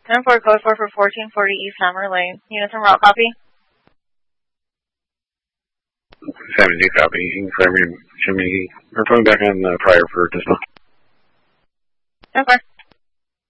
10-4, code 4 for 1440 East Hammer Lane. Units en route, copy? 72, copy. Confirm me. We're pulling back on prior for dismount. 10-4.